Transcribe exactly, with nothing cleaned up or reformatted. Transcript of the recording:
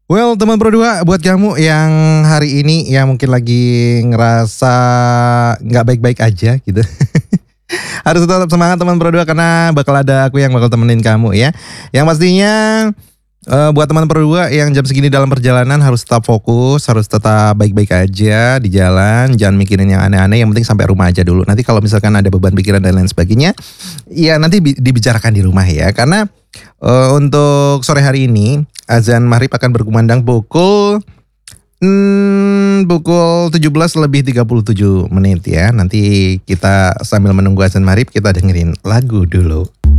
Well, teman Pro dua, buat kamu yang hari ini yang mungkin lagi ngerasa nggak baik-baik aja gitu. Harus tetap semangat teman Pro dua karena bakal ada aku yang bakal temenin kamu ya. Yang pastinya eh, buat teman Pro dua yang jam segini dalam perjalanan harus tetap fokus, harus tetap baik-baik aja di jalan, jangan mikirin yang aneh-aneh, yang penting sampai rumah aja dulu. Nanti kalau misalkan ada beban pikiran dan lain sebagainya, ya nanti bi- dibicarakan di rumah ya. Karena eh, untuk sore hari ini azan maghrib akan berkumandang pukul hmm, pukul tujuh belas lebih tiga puluh tujuh menit ya. Nanti kita sambil menunggu azan maghrib kita dengerin lagu dulu.